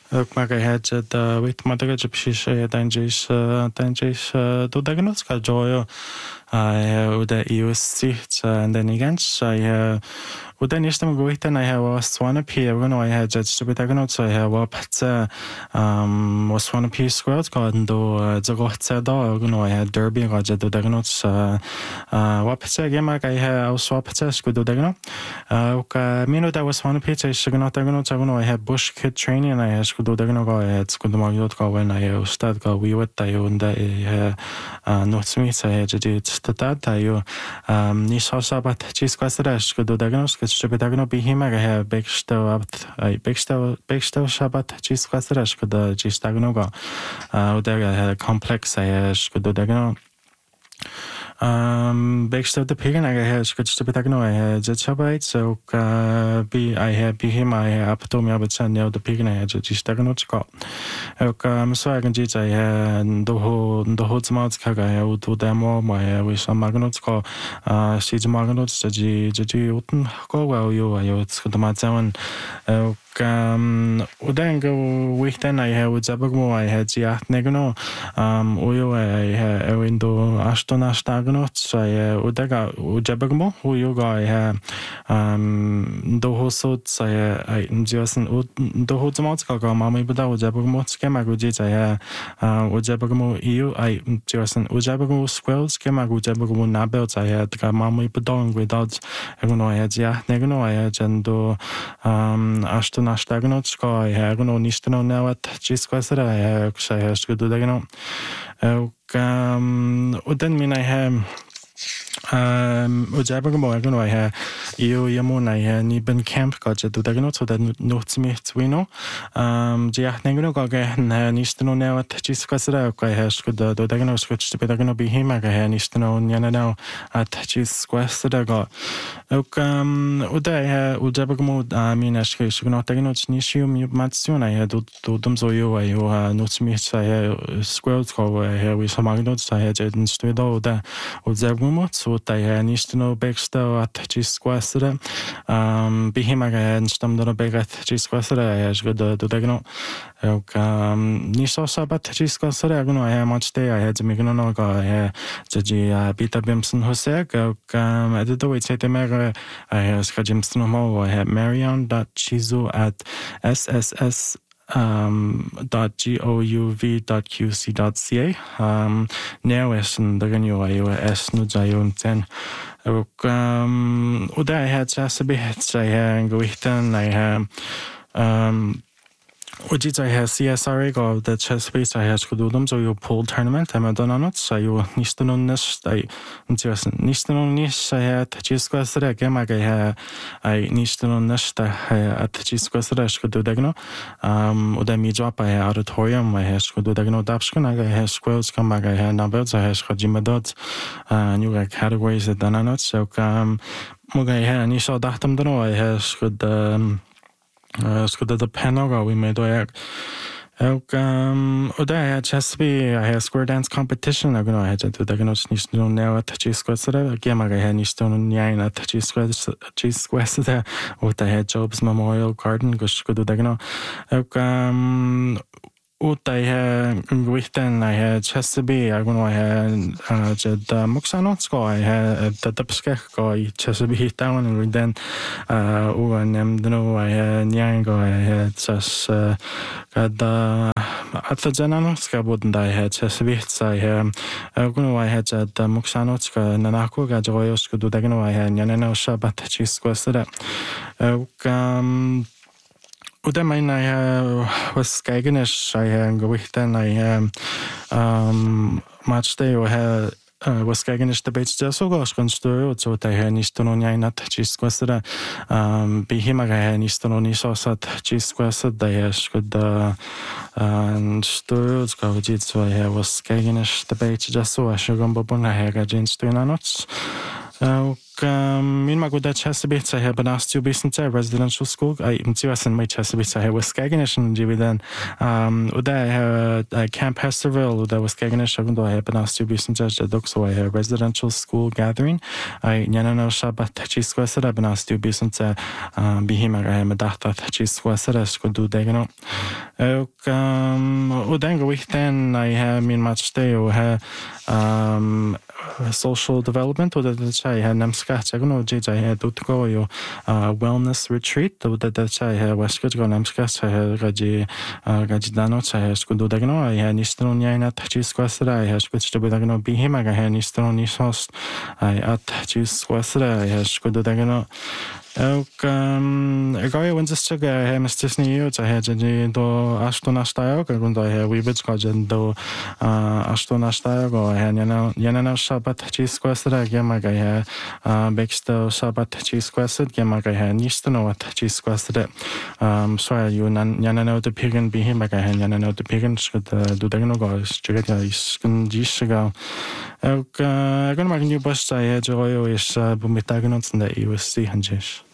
Magahedget with Madagapisha Danjis Dudaganotska Joyo Uda Iusit and then against I Udan Istam Guitan I have was one appear when I had judged to be Daganots I have was one appear squared garden do Zagotsa dog I had Derby Raja Dudaganots Wapsa Gamak I have Swapsa Scudo Dagano Mino that was one appear Shaganotaganots I had bush kid training and I had Scudo Dagano I had Scudomagiotka when I started go we would die on the North I had that you Nishabat Chisquastrash Scudo Daganosk Shibitagano be him I have Bexto Shabat Chisquastrash could the Chistaganoga there I had a complex I had Scudo Dagano Bexto the pig and I had Skutstapitagno I had Zetchabite so I had be him I have to me about San the pig and I had Chistaganochko so I can jits I had the whole mouth Kaga I would do demo my with some magnotsko Siege Magnots Ji Uten go well you I would Skudamatzaman Udango weekend I had with Zabagmo I had Ziat Negano Uyo I had a window Ashton Ashtagnot I Udaga Ujabagmo Uyoga I had Dohosots I just Dohotsamotska Mammy Buda Ujabagmo Skemagujit I had Ujabagmo EU I just Ujabagmo Squells Skemagujabagmo Nabels I had Mammy Budong without I had Ziat Negano I had Jando Ashton Ashtagnotsko I had no Nistano now at Chisquasera I have Scudo Dagano Uden mean I have Ujabagamo I have Yamon I had Niben Camp got to Dagano so that notes me we know Jiach Negano Nistano now at Chisquasera I have Scudo Dagano switch to Pedagano be him I had Nistano Niana at Chisquasera got Uda Ujabagamo I mean Ashkanotagnot Nishium Matsun I had to Dumzoyo I notes me I had squirrels go I had with some magnots I had in Studo the Ujabagamo so I had Nistano Bexto at Chisquasera be him I had Stamdano Beg at Chisquasera I had good Dagano Niso Sabat Chisquasera I had much day I had Mignonoga I had Jaji Beta Bimson Hosek I did the way say the Mega I have Skajimsnomo I had Marion.chizu at SSS .gouv.qc.ca now is in the new iOS Nujayon 10 Uda I had Jasabit I had Guitan I had Ujit I have CSRA go the chess space I have Skudum so you pool tournament I'm a donut so you Nistanunis I just Nistanunis I had Chisquasra Gamag I had I Nistanunis at Chisquasra Skudagno Uda me drop I had auditorium I have Skudagno Dapskan I have squirrels come back I had numbers I have Skajimadot new categories at Dananot so Muga I had Nisha Dachtam Dano I have Skud the Panoga we made work. Uda I had Chesapeake, I had square dance competition. I'm going to have to do the Gnosnisno now at Chisquestra. Again, I had Niston Yan at Chisquestra. What I had Job's Memorial Garden, Gushkudu Dagno. Ut I had Guitan, I had Chesapeake, I had Jed Muxanotsko, I had the Dupskeko, Chesapeake down, and then Uanemdno, I had Nyango, I had just at the Jananoska, wouldn't I had Chesapeake, I had I had Jed Muxanotska, Nanako, Gajoyosku, Dagno, I had Yanano Shabat Chisquestra. Udamain I was Skaganish, I had Guitan, I match day or had was Skaganish debates just so gosh construed so I had Nistononia not Chisquestra be him I had Nistononisos at Chisquestra they could and stood go so I was Skaganish debates just so I should go I had Jins to notes min mag da Chesapeake sa he banastú bisnta residential school imtíwasan mai Chesapeake sa he Wiscaganish dividan da Camp Hesterville da Wiscaganish agun do he banastú bisnta dog so he residential school gathering nyanana shabat tachi squasara banastú bisnta bihima he madata tachi squasara skudu degano dan go wichtan I ha min match day o ha social development o da chai ha namska chagono jai ha dutgo yo wellness retreat o da chai ha washko go namska chai ha gaji dano chai ha skudu dagno I ha nistron yaina tachi squasara I ha skudu dagno bihima ga ha nistron nisos I at tachi squasara I ha skudu dagno Goi Winchester he mistisni io I ha do ashton ashtayo gundo he wibits go do ashton ashtayo go he yana shabat tachi squasara gema ga he beksto shabat tachi squasad gema ga he nistno tachi squasada so you yana no the pigan bihima ga he yana no the pigan do dagno go straight is kun jisga gon mag new bus I ha joyo is bumitagnon the USC hanjesh